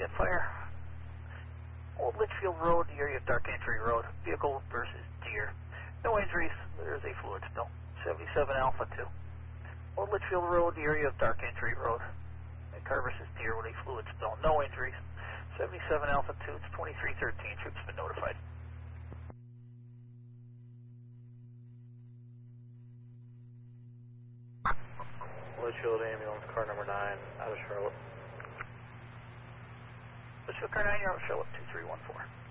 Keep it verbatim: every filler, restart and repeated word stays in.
ten fire. Old Litchfield Road, the area of Dark Entry Road. Vehicle versus deer. No injuries. There's a fluid spill. seventy-seven Alpha two. Old Litchfield Road, the area of Dark Entry Road. A car versus deer with a fluid spill. No injuries. seventy-seven Alpha two. It's twenty-three thirteen. Troops been notified. Litchfield ambulance, car number nine, out of Charlotte. Litchfield car nine, you're out of Charlotte, two three one four.